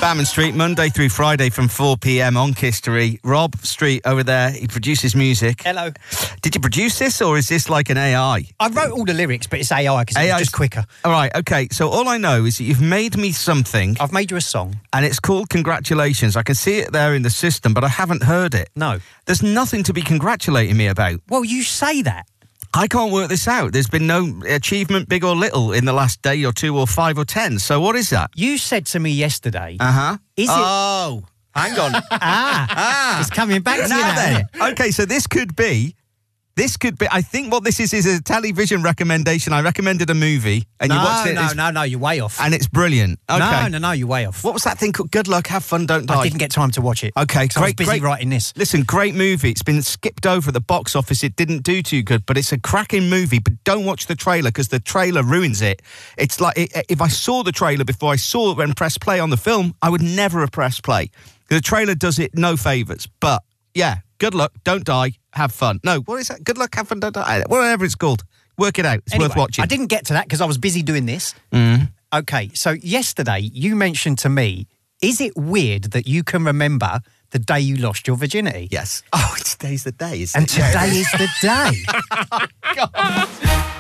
Batman Street, Monday through Friday from 4 p.m. on Kistery. Rob Street over there, he produces music. Hello. Did you produce this, or is this like an AI? I wrote all the lyrics, but it's AI because it's just quicker. All right, okay. So all I know is that you've made me something. I've made you a song. And it's called Congratulations. I can see it there in the system, but I haven't heard it. No. There's nothing to be congratulating me about. Well, you say that. I can't work this out. There's been no achievement, big or little, in the last day or 2 or 5 or 10. So what is that? You said to me yesterday... Is it... Oh, hang on. It's coming back to you now. Then. Okay, so this could be... I think what this is a television recommendation. I recommended a movie, and you watched it. No, you're way off. And it's brilliant. Okay. No, you're way off. What was that thing called? Good Luck, Have Fun, Don't Die. I didn't get time to watch it. Okay, great. I was busy writing this. Listen, great movie. It's been skipped over at the box office. It didn't do too good, but it's a cracking movie. But don't watch the trailer, because the trailer ruins it. It's like, if I saw the trailer before I saw it and pressed play on the film, I would never have pressed play. The trailer does it no favours. But, yeah, Good Luck, Don't Die, Have Fun. No, what is that? Good Luck, Have Fun, Don't Die. Whatever it's called. Work it out. It's worth watching. I didn't get to that because I was busy doing this. Okay, so yesterday you mentioned to me, is it weird that you can remember the day you lost your virginity? Yes. Oh, today's the day, isn't and it? today is the day. God.